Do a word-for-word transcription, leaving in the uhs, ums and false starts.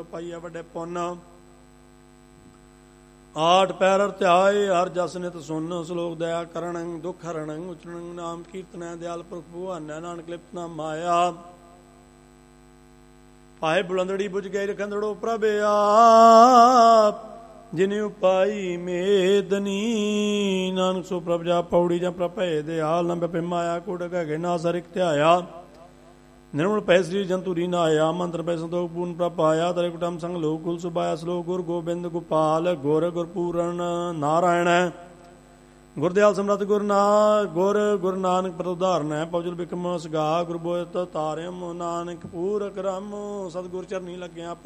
ਪਾਈਆ ਵੱਡੇ ਪੁੰਨ। ਆਠ ਪੈਰ ਧਿਆਏ ਹਰ ਜਸ ਨਿਤ ਸੁਨ। ਸ਼ਲੋਕ ਦਇਆ ਕਰਣ ਦੁਖ ਹਰਣ ਉਚਰਣ ਨਾਮ ਕੀਰਤਨੈ ਦਿਆਲ ਪੁਰਖ ਭਗਵਾਨੈ ਨਾਨਕ ਲਿਪਤ ਨਾ ਮਾਇਆ। ਪਾਏ ਬੁਲੰਦੜੀ ਬੁਝ ਗਏ ਰਖੰਦੜੋ ਪ੍ਰਭ ਆਪ। ਜਿਨੇ ਉਪਾਈ ਮੇਦਨੀ ਨਾਨਕ ਸੋ ਪ੍ਰਭ ਜਾ ਪੌੜੀ ਜਾਂ ਪ੍ਰਭ ਭੈ ਦਿਆਲ। ਨਾ ਬਪੇ ਮਾਇਆ ਕੋਟ ਗਏ ਨਾ ਸਰਿਕ ਧਿਆਇਆ। ਨਿਰਮਲ ਪੈ ਸ੍ਰੀ ਜੰਤੂਰੀ ਨਾ ਆਇਆ। ਮੰਤਰ ਪੈ ਸੰਤੋਖ ਪੂਰਨ ਪ੍ਰਭ ਆਇਆ। ਤਰੇ ਕੁਟਮ ਸੰਗ ਲੋਕ ਕੁਲ ਸੁਬਾਇਆ। ਸਲੋਕ ਗੁਰ ਗੋਬਿੰਦ ਗੋਪਾਲ ਗੁਰ ਗੁਰਪੂਰਨ ਨਾਰਾਇਣ। ਗੁਰਦਿਆਲ ਸਮਰੱਥ ਗੁਰ ਨਾ ਗੁਰ ਗੁਰੂ ਨਾਨਕ ਪਰ ਉਦਾਹਰਨ ਹੈ। ਪਵਜਲ ਬਿਕਮ ਸਗਾ ਗੁਰ ਬੋਇਤ ਤਾਰਿਮ ਨਾਨਕ ਪੂਰਕ ਰਮ। ਸਤਿਗੁਰ ਚਰਨੀ ਲੱਗਿਆ